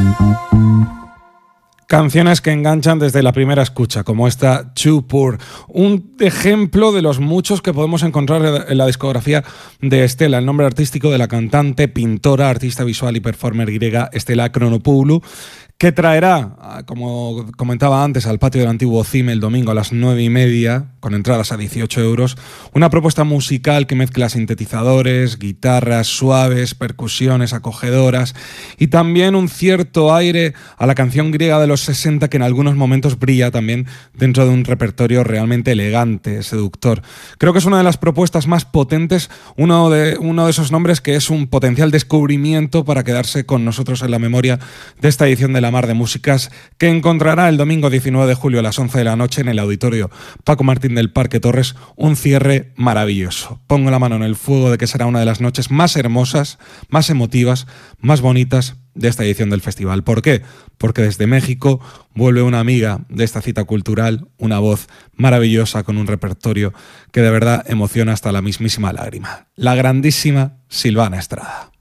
Canciones que enganchan desde la primera escucha, como esta Too Poor, un ejemplo de los muchos que podemos encontrar en la discografía de Estela, el nombre artístico de la cantante, pintora, artista visual y performer griega Estela Chronopoulou, que traerá, como comentaba antes, al patio del antiguo CIME el domingo a las 9:30, con entradas a 18 euros, una propuesta musical que mezcla sintetizadores, guitarras suaves, percusiones acogedoras y también un cierto aire a la canción griega de los 60 que en algunos momentos brilla también dentro de un repertorio realmente elegante, seductor. Creo que es una de las propuestas más potentes, uno de esos nombres que es un potencial descubrimiento para quedarse con nosotros en la memoria de esta edición de La Mar de Músicas, que encontrará el domingo 19 de julio a las 11 de la noche en el auditorio Paco Martín del Parque Torres un cierre maravilloso. Pongo la mano en el fuego de que será una de las noches más hermosas, más emotivas, más bonitas de esta edición del festival. ¿Por qué? Porque desde México vuelve una amiga de esta cita cultural, una voz maravillosa con un repertorio que de verdad emociona hasta la mismísima lágrima. La grandísima Silvana Estrada.